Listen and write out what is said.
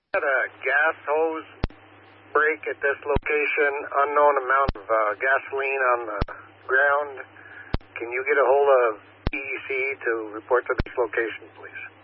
Had a gas hose break at this location, unknown amount of gasoline on the ground. Can you get a hold of EEC to report to this location, please?